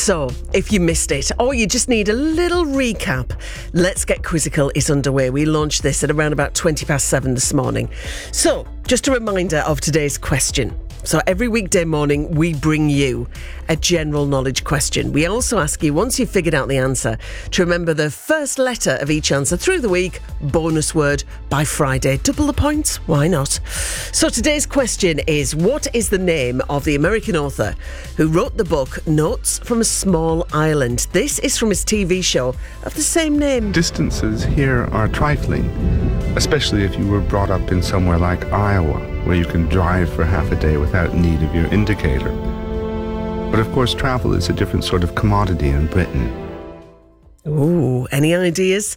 So, if you missed it, or you just need a little recap, Let's Get Quizzical is underway. We launched this at around about 7:20 this morning. So, just a reminder of today's question. So every weekday morning, we bring you a general knowledge question. We also ask you, once you've figured out the answer, to remember the first letter of each answer through the week, bonus word by Friday. Double the points, why not? So today's question is, what is the name of the American author who wrote the book Notes from a Small Island? This is from his TV show of the same name. Distances here are trifling, especially if you were brought up in somewhere like Iowa, where you can drive for half a day without need of your indicator. But of course, travel is a different sort of commodity in Britain. Ooh, any ideas?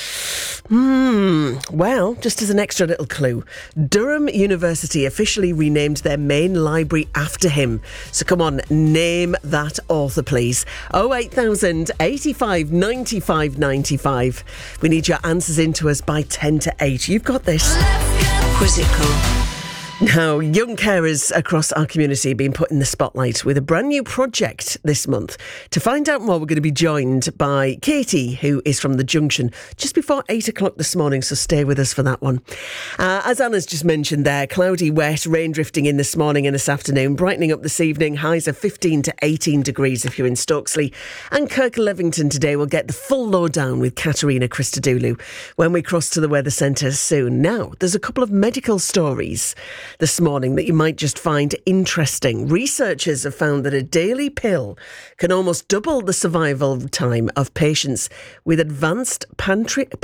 Well, just as an extra little clue, Durham University officially renamed their main library after him. So come on, name that author, please. 08000 85 95 95. We need your answers into us by 10 to 8. You've got this. Quizzical. Now, young carers across our community have been put in the spotlight with a brand new project this month. To find out more, we're going to be joined by Katie, who is from The Junction, just before 8 o'clock this morning, so stay with us for that one. As Anna's just mentioned there, cloudy, wet, rain drifting in this morning and this afternoon, brightening up this evening, highs of 15 to 18 degrees if you're in Stokesley. And Kirk-Levington today will get the full lowdown with Katerina Christodoulou when we cross to the weather centre soon. Now, there's a couple of medical stories this morning that you might just find interesting. Researchers have found that a daily pill can almost double the survival time of patients with advanced pancreatic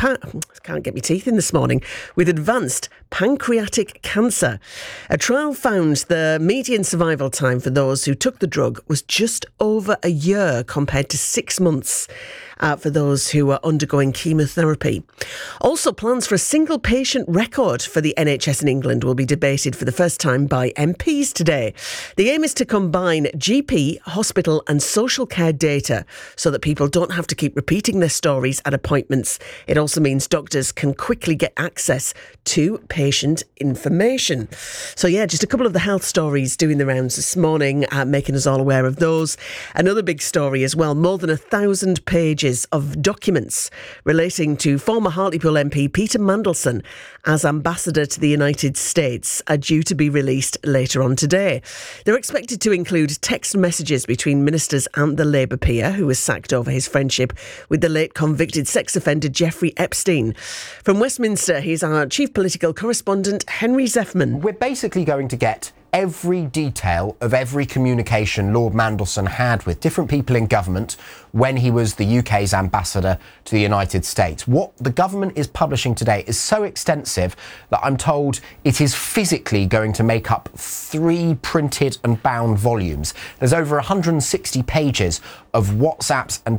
cancer. A trial found the median survival time for those who took the drug was just over a year compared to 6 months for those who are undergoing chemotherapy. Also, plans for a single patient record for the NHS in England will be debated for the first time by MPs today. The aim is to combine GP, hospital and social care data so that people don't have to keep repeating their stories at appointments. It also means doctors can quickly get access to patient information. So yeah, just a couple of the health stories doing the rounds this morning, making us all aware of those. Another big story as well, more than 1,000 pages of documents relating to former Hartlepool MP Peter Mandelson as ambassador to the United States are due to be released later on today. They're expected to include text messages between ministers and the Labour peer who was sacked over his friendship with the late convicted sex offender Jeffrey Epstein. From Westminster, here's our chief political correspondent Henry Zeffman. We're basically going to get every detail of every communication Lord Mandelson had with different people in government when he was the UK's ambassador to the United States. What the government is publishing today is so extensive that I'm told it is physically going to make up 3 printed and bound volumes. There's over 160 pages of WhatsApps and